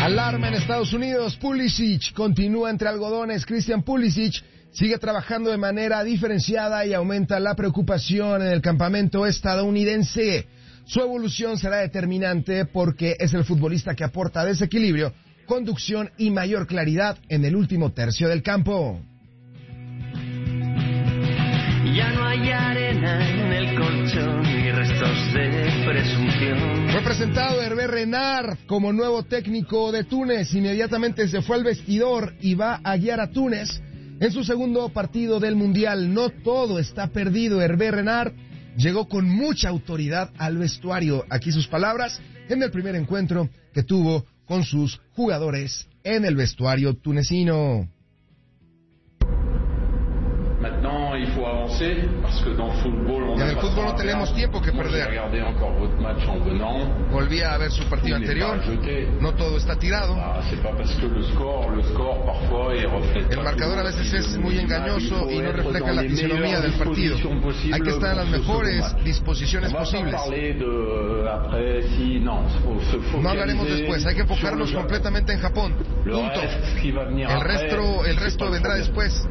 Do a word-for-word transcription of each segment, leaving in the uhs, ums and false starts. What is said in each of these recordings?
Alarma en Estados Unidos. Pulisic continúa entre algodones. Christian Pulisic sigue trabajando de manera diferenciada y aumenta la preocupación en el campamento estadounidense. Su evolución será determinante porque es el futbolista que aporta desequilibrio, conducción y mayor claridad en el último tercio del campo. Ya no hay arena en el colchón ni restos de presunción. Fue presentado Hervé Renard como nuevo técnico de Túnez. Inmediatamente se fue al vestidor y va a guiar a Túnez en su segundo partido del Mundial. No todo está perdido. Hervé Renard llegó con mucha autoridad al vestuario. Aquí sus palabras en el primer encuentro que tuvo con sus jugadores en el vestuario tunecino. Maintenant, il faut avancer parce que dans le football, on en el fútbol no tenemos tiempo que perder. Volví a ver su partido anterior. No todo está tirado. El marcador a veces es muy engañoso y no refleja la fisonomía del partido. Hay que estar en las mejores disposiciones posibles. No hablaremos después. Hay que enfocarnos completamente en Japón. Punto. El resto, el resto vendrá después.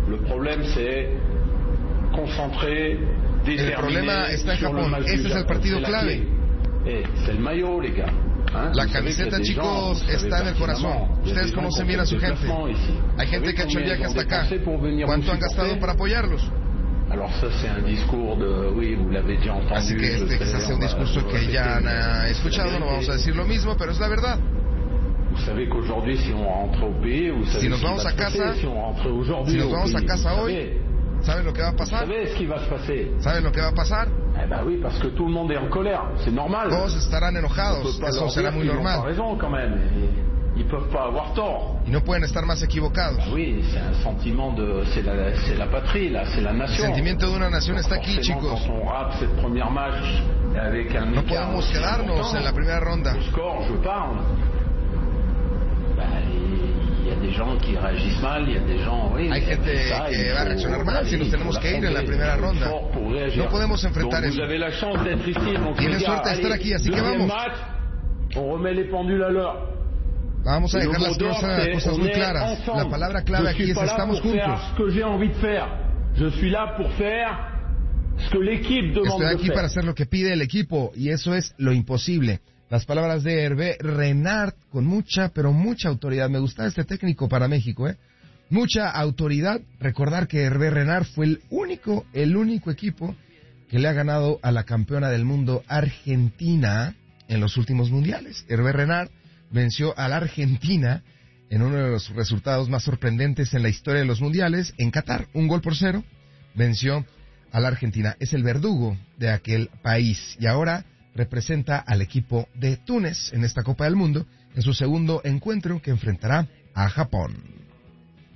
El problema está en Japón. Este es el partido clave. La camiseta, chicos, está en el corazón. Ustedes conocen bien a su gente. Hay gente que ha hecho el viaje hasta acá. ¿Cuánto han gastado para apoyarlos? Así que este quizás sea un discurso que ya han escuchado. No vamos a decir lo mismo, pero es la verdad. Si nos vamos a casa, si nos vamos a casa hoy, ¿saben lo que va a pasar? ¿Saben lo que va a pasar? Todos estarán enojados. Eso será muy normal. Y no pueden estar más equivocados. El sentimiento de una nación está aquí, chicos. No podemos quedarnos en la primera ronda. Hay gente que va a reaccionar mal si nos tenemos que ir en la primera ronda. No podemos enfrentar eso. Tienen suerte de estar aquí, así que vamos. Vamos a dejar las cosas, cosas muy claras. La palabra clave aquí es estamos juntos. Estoy aquí para hacer lo que pide el equipo y eso es lo imposible. Las palabras de Hervé Renard con mucha, pero mucha autoridad. Me gusta este técnico para México, ¿eh? Mucha autoridad. Recordar que Hervé Renard fue el único, el único equipo que le ha ganado a la campeona del mundo Argentina en los últimos mundiales. Hervé Renard venció a la Argentina en uno de los resultados más sorprendentes en la historia de los mundiales en Qatar. Un gol por cero. Venció a la Argentina. Es el verdugo de aquel país. Y ahora representa al equipo de Túnez en esta Copa del Mundo en su segundo encuentro que enfrentará a Japón.